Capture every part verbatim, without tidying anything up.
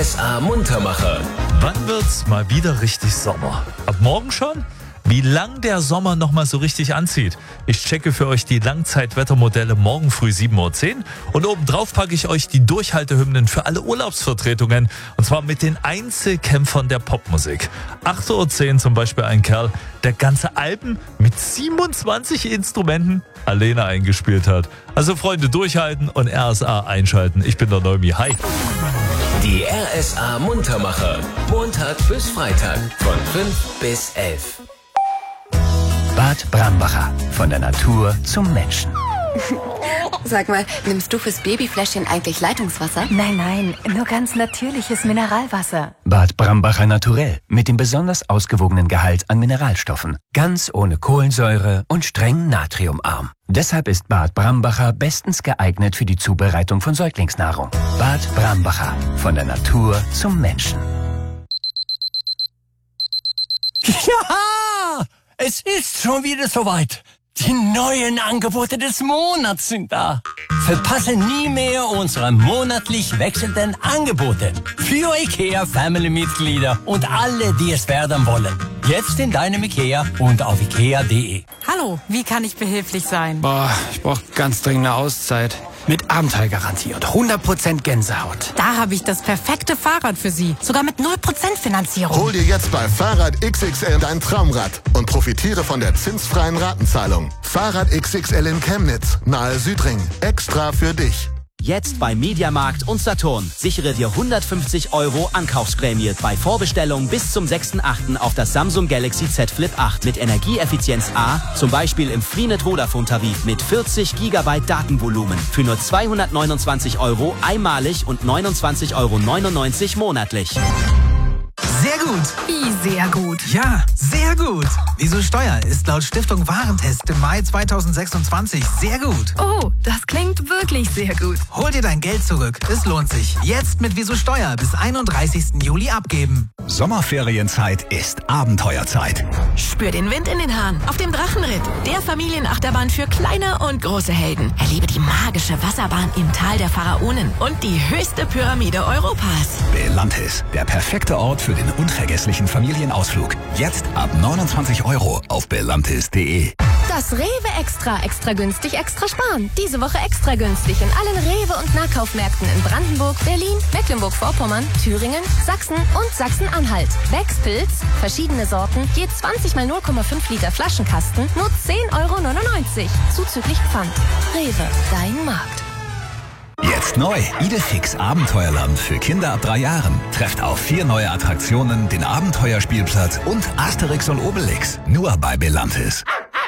S A Muntermacher. Wann wird's mal wieder richtig Sommer? Ab morgen schon? Wie lang der Sommer noch mal so richtig anzieht? Ich checke für euch die Langzeitwettermodelle morgen früh sieben Uhr zehn und obendrauf packe ich euch die Durchhaltehymnen für alle Urlaubsvertretungen und zwar mit den Einzelkämpfern der Popmusik. acht Uhr zehn zum Beispiel ein Kerl, der ganze Alben mit siebenundzwanzig Instrumenten alleine eingespielt hat. Also Freunde, durchhalten und R S A einschalten. Ich bin der Neumi. Hi. Die R S A Muntermacher. Montag bis Freitag von fünf bis elf. Bad Brambacher. Von der Natur zum Menschen. Sag mal, nimmst du fürs Babyfläschchen eigentlich Leitungswasser? Nein, nein, nur ganz natürliches Mineralwasser. Bad Brambacher Naturell. Mit dem besonders ausgewogenen Gehalt an Mineralstoffen. Ganz ohne Kohlensäure und streng natriumarm. Deshalb ist Bad Brambacher bestens geeignet für die Zubereitung von Säuglingsnahrung. Bad Brambacher. Von der Natur zum Menschen. Ja! Es ist schon wieder soweit. Die neuen Angebote des Monats sind da. Verpasse nie mehr unsere monatlich wechselnden Angebote. Für IKEA Family-Mitglieder und alle, die es werden wollen. Jetzt in deinem IKEA und auf ikea punkt de. Hallo, wie kann ich behilflich sein? Boah, ich brauche ganz dringend eine Auszeit. Mit Abenteuergarantie und hundert Prozent Gänsehaut. Da habe ich das perfekte Fahrrad für Sie. Sogar mit null Prozent Finanzierung. Hol dir jetzt bei Fahrrad X X L dein Traumrad und profitiere von der zinsfreien Ratenzahlung. Fahrrad X X L in Chemnitz, nahe Südring. Extra für dich. Jetzt bei Mediamarkt und Saturn. Sichere dir hundertfünfzig Euro Ankaufsprämie bei Vorbestellung bis zum sechsten achten auf das Samsung Galaxy Z Flip acht mit Energieeffizienz A, zum Beispiel im Freenet Vodafone Tarif mit vierzig Gigabyte Datenvolumen für nur zweihundertneunundzwanzig Euro einmalig und neunundzwanzig Euro neunundneunzig monatlich. Sehr gut. Wie sehr gut? Ja, sehr gut. Wieso Steuer ist laut Stiftung Warentest im Mai zweitausendsechsundzwanzig sehr gut. Oh, das klingt wirklich sehr gut. Hol dir dein Geld zurück. Es lohnt sich. Jetzt mit Wieso Steuer bis einunddreißigsten Juli abgeben. Sommerferienzeit ist Abenteuerzeit. Spür den Wind in den Haaren auf dem Drachenritt. Der Familienachterbahn für kleine und große Helden. Erlebe die magische Wasserbahn im Tal der Pharaonen und die höchste Pyramide Europas. Belantis, der perfekte Ort für den unvergesslichen Familienausflug. Jetzt ab neunundzwanzig Euro auf belantis punkt de. Das Rewe Extra. Extra günstig, extra sparen. Diese Woche extra günstig in allen Rewe- und Nahkaufmärkten in Brandenburg, Berlin, Mecklenburg-Vorpommern, Thüringen, Sachsen und Sachsen-Anhalt. Beckspilz, verschiedene Sorten, je zwanzig mal null Komma fünf Liter Flaschenkasten, nur zehn Euro neunundneunzig. Zuzüglich Pfand. Rewe, dein Markt. Jetzt neu. Idefix Abenteuerland für Kinder ab drei Jahren. Trefft auf vier neue Attraktionen, den Abenteuerspielplatz und Asterix und Obelix. Nur bei Belantis.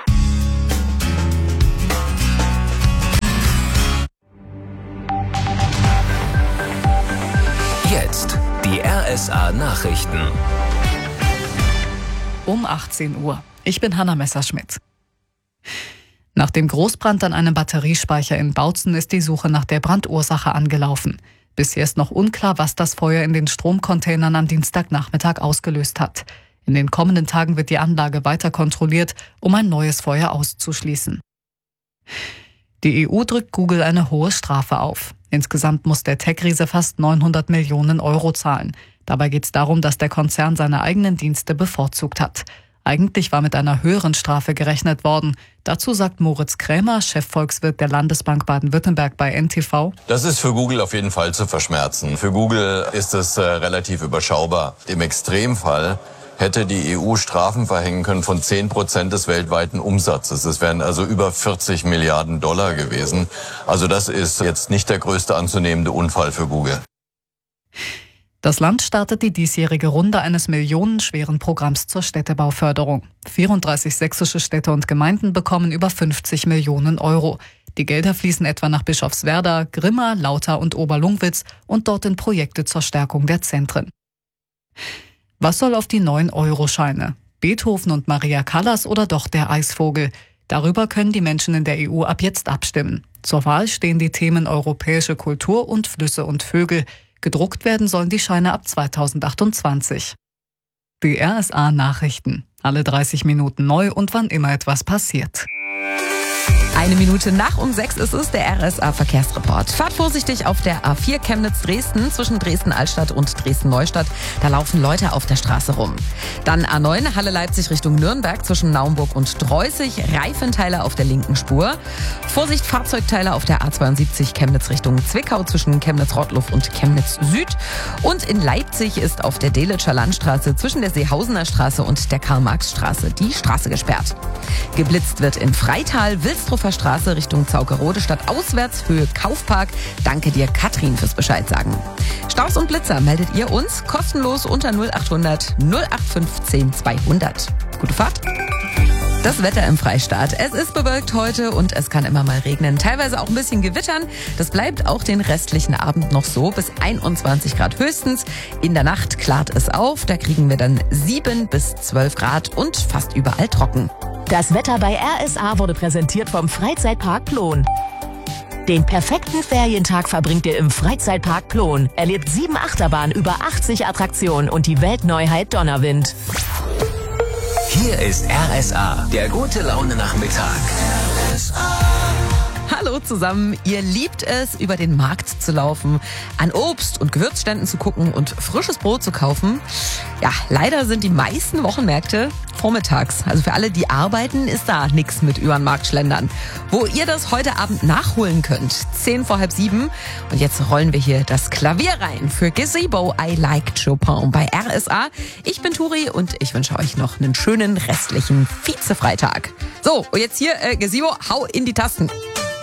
Jetzt die R S A Nachrichten. Um achtzehn Uhr. Ich bin Hanna Messerschmidt. Nach dem Großbrand an einem Batteriespeicher in Bautzen ist die Suche nach der Brandursache angelaufen. Bisher ist noch unklar, was das Feuer in den Stromcontainern am Dienstagnachmittag ausgelöst hat. In den kommenden Tagen wird die Anlage weiter kontrolliert, um ein neues Feuer auszuschließen. Die E U drückt Google eine hohe Strafe auf. Insgesamt muss der Tech-Riese fast neunhundert Millionen Euro zahlen. Dabei geht es darum, dass der Konzern seine eigenen Dienste bevorzugt hat. Eigentlich war mit einer höheren Strafe gerechnet worden. Dazu sagt Moritz Krämer, Chefvolkswirt der Landesbank Baden-Württemberg bei N T V. Das ist für Google auf jeden Fall zu verschmerzen. Für Google ist es äh, relativ überschaubar. Im Extremfall hätte die E U Strafen verhängen können von zehn Prozent des weltweiten Umsatzes. Das wären also über vierzig Milliarden Dollar gewesen. Also das ist jetzt nicht der größte anzunehmende Unfall für Google. Das Land startet die diesjährige Runde eines millionenschweren Programms zur Städtebauförderung. vierunddreißig sächsische Städte und Gemeinden bekommen über fünfzig Millionen Euro. Die Gelder fließen etwa nach Bischofswerda, Grimma, Lauter und Oberlungwitz und dort in Projekte zur Stärkung der Zentren. Was soll auf die neuen Euroscheine? Beethoven und Maria Callas oder doch der Eisvogel? Darüber können die Menschen in der E U ab jetzt abstimmen. Zur Wahl stehen die Themen europäische Kultur und Flüsse und Vögel. Gedruckt werden sollen die Scheine ab zweitausendachtundzwanzig. Die R S A Nachrichten. Alle dreißig Minuten neu und wann immer etwas passiert. Eine Minute nach um sechs ist es, der R S A-Verkehrsreport. Fahrt vorsichtig auf der A vier Chemnitz-Dresden zwischen Dresden-Altstadt und Dresden-Neustadt. Da laufen Leute auf der Straße rum. Dann A neun Halle-Leipzig Richtung Nürnberg zwischen Naumburg und Dreußig. Reifenteile auf der linken Spur. Vorsicht, Fahrzeugteile auf der A zweiundsiebzig Chemnitz Richtung Zwickau zwischen Chemnitz-Rottluff und Chemnitz Süd. Und in Leipzig ist auf der Delitscher Landstraße zwischen der Seehausener Straße und der Karl-Marx-Straße die Straße gesperrt. Geblitzt wird in Freital, Wilstruffer Straße Richtung Zaukerode Stadt auswärts, Höhe Kaufpark. Danke dir, Katrin, fürs Bescheid sagen. Staus und Blitzer meldet ihr uns kostenlos unter null achthundert null acht fünfzehn zweihundert. Gute Fahrt. Das Wetter im Freistaat. Es ist bewölkt heute und es kann immer mal regnen. Teilweise auch ein bisschen gewittern. Das bleibt auch den restlichen Abend noch so. Bis einundzwanzig Grad höchstens. In der Nacht klart es auf. Da kriegen wir dann sieben bis zwölf Grad und fast überall trocken. Das Wetter bei R S A wurde präsentiert vom Freizeitpark Plon. Den perfekten Ferientag verbringt ihr im Freizeitpark Plon. Erlebt sieben Achterbahnen, über achtzig Attraktionen und die Weltneuheit Donnerwind. Hier ist R S A, der gute Laune Nachmittag. R S A. Hallo zusammen, ihr liebt es, über den Markt zu laufen, an Obst- und Gewürzständen zu gucken und frisches Brot zu kaufen. Ja, leider sind die meisten Wochenmärkte vormittags. Also für alle, die arbeiten, ist da nichts mit über den Markt schlendern. Wo ihr das heute Abend nachholen könnt, zehn vor halb sieben. Und jetzt rollen wir hier das Klavier rein für Gazebo I Like Chopin bei R S A. Ich bin Turi und ich wünsche euch noch einen schönen restlichen Vize-Freitag. So, und jetzt hier, äh, Gazebo, hau in die Tasten.